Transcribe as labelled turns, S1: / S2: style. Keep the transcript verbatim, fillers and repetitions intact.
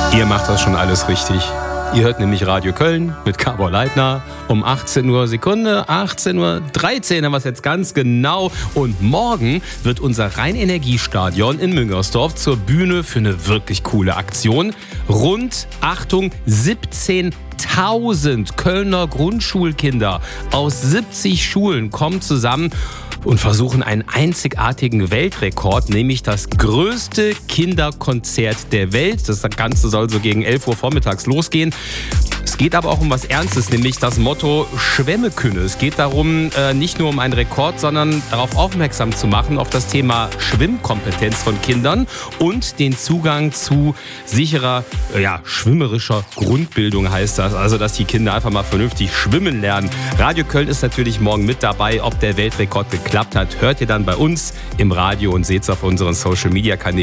S1: Ihr macht das schon alles richtig. Ihr hört nämlich Radio Köln mit Gabor Leitner um achtzehn Uhr Sekunde, achtzehn Uhr dreizehn haben wir es jetzt ganz genau. Und morgen wird unser Rhein-Energie-Stadion in Müngersdorf zur Bühne für eine wirklich coole Aktion. Rund, Achtung, siebzehntausend Kölner Grundschulkinder aus siebzig Schulen kommen zusammen und versuchen einen einzigartigen Weltrekord, nämlich das größte Kinderkonzert der Welt. Das Ganze soll so gegen elf Uhr vormittags losgehen. Es geht aber auch um was Ernstes, nämlich das Motto Schwämme künne. Es geht darum, nicht nur um einen Rekord, sondern darauf aufmerksam zu machen, auf das Thema Schwimmkompetenz von Kindern und den Zugang zu sicherer, ja, schwimmerischer Grundbildung heißt das. Also, dass die Kinder einfach mal vernünftig schwimmen lernen. Radio Köln ist natürlich morgen mit dabei. Ob der Weltrekord geklappt hat, hört ihr dann bei uns im Radio und seht es auf unseren Social-Media-Kanälen.